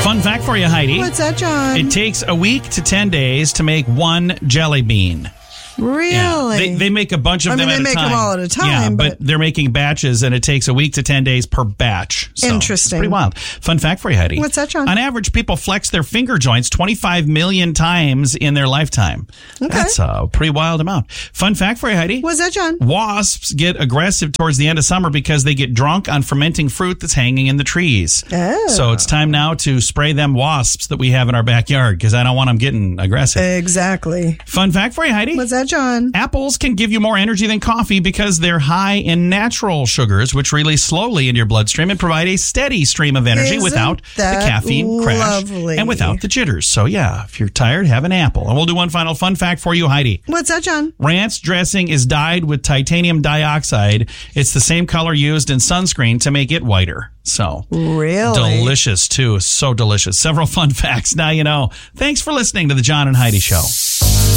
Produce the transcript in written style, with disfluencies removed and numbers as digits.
Fun fact for you, Heidi. What's that, John? It takes a week to 10 days to make one jelly bean. Really? Yeah. They make a bunch of them at a time. They make them all at a time. Yeah, but they're making batches, and it takes a week to 10 days per batch. So Interesting. It's pretty wild. Fun fact for you, Heidi. What's that, John? On average, people flex their finger joints 25 million times in their lifetime. Okay. That's a pretty wild amount. Fun fact for you, Heidi. What's that, John? Wasps get aggressive towards the end of summer because they get drunk on fermenting fruit that's hanging in the trees. Oh. So it's time now to spray them wasps that we have in our backyard because I don't want them getting aggressive. Exactly. Fun fact for you, Heidi. What's that, John? Apples can give you more energy than coffee because they're high in natural sugars, which release slowly into your bloodstream and provide a steady stream of energy without the caffeine crash and without the jitters. So, yeah, if you're tired, have an apple. And we'll do one final fun fact for you, Heidi. What's that, John? Ranch dressing is dyed with titanium dioxide. It's the same color used in sunscreen to make it whiter. So, really delicious, too. So delicious. Several fun facts. Now you know. Thanks for listening to the John and Heidi Show.